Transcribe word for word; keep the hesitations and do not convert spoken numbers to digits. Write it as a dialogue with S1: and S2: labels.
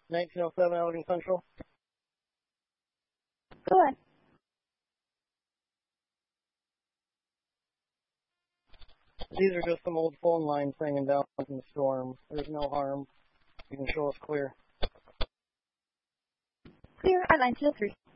S1: nineteen oh seven Outing Central.
S2: Go ahead.
S1: These are just some old phone lines hanging down from the storm. There's no harm. You can show us clear.
S2: Clear at nine two oh three.